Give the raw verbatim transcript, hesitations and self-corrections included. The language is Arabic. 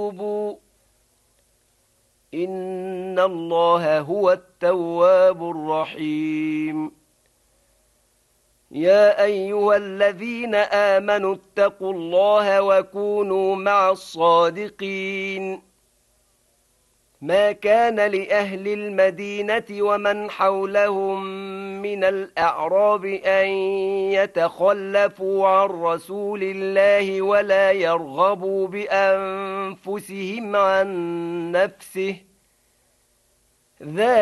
إن الله هو التواب الرحيم. يا أيها الذين آمنوا اتقوا الله وكونوا مع الصادقين. ما كان لأهل المدينة ومن حولهم من الأعراب أن يتخلفوا عن رسول الله ولا يرغبوا بأنفسهم عن نفسه ذلك